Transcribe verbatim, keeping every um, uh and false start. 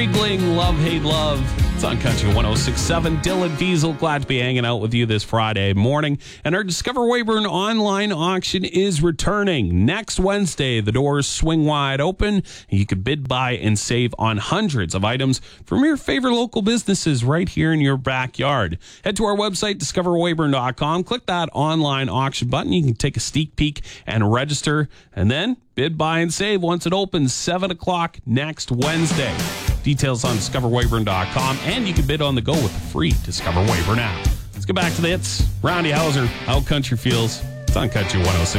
Kriegling, Love, Hate, Love. It's on Country one oh six point seven. Dylan Diesel, glad to be hanging out with you this Friday morning. And our Discover Weyburn online auction is returning next Wednesday. The doors swing wide open. You can bid, buy, and save on hundreds of items from your favorite local businesses right here in your backyard. Head to our website, discover weyburn dot com. Click that online auction button. You can take a sneak peek and register. And then bid, buy, and save once it opens, seven o'clock next Wednesday. Details on discover weyburn dot com, and you can bid on the go with the free Discover Weyburn app. Let's get back to the hits. Roundy Hauser, How Country Feels. It's on Country one oh six.